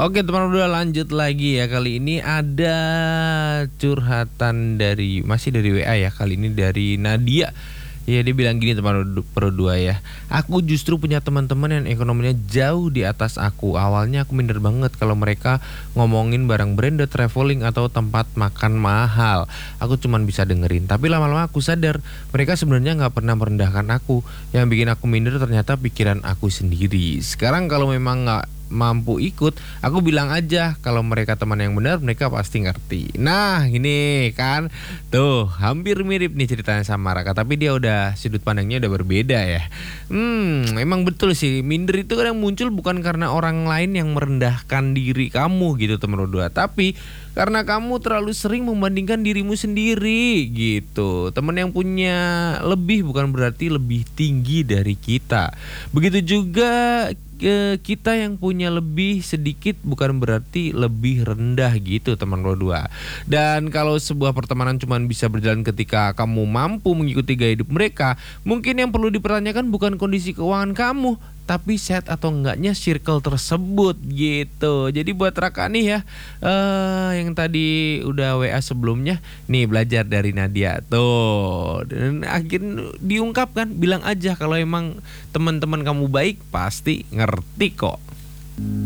Oke teman udah lanjut lagi ya. Kali ini ada curhatan masih dari WA ya. Kali ini dari Nadia. Ya dia bilang gini teman dua ya. Aku justru punya teman-teman yang ekonominya jauh di atas aku. Awalnya aku minder banget kalau mereka ngomongin barang branded, traveling atau tempat makan mahal. Aku cuman bisa dengerin. Tapi lama-lama aku sadar mereka sebenarnya nggak pernah merendahkan aku. Yang bikin aku minder ternyata pikiran aku sendiri. Sekarang kalau memang nggak mampu ikut, aku bilang aja kalau mereka teman yang benar, mereka pasti ngerti. Nah ini kan tuh hampir mirip nih ceritanya sama Raka, tapi dia udah sudut pandangnya udah berbeda ya. Emang betul sih, minder itu kadang muncul bukan karena orang lain yang merendahkan diri kamu gitu teman berdua, tapi karena kamu terlalu sering membandingkan dirimu sendiri gitu. Teman yang punya lebih bukan berarti lebih tinggi dari kita. Begitu juga kita yang punya lebih sedikit bukan berarti lebih rendah gitu teman berdua. Dan kalau sebuah pertemanan cuma bisa berjalan ketika kamu mampu mengikuti gaya hidup mereka, mungkin yang perlu dipertanyakan bukan kondisi keuangan kamu, tapi set atau enggaknya circle tersebut gitu. Jadi buat Raka nih ya, yang tadi udah WA sebelumnya nih, belajar dari Nadia tuh, dan akhirnya diungkapkan, bilang aja kalau emang teman-teman kamu baik pasti ngerti kok.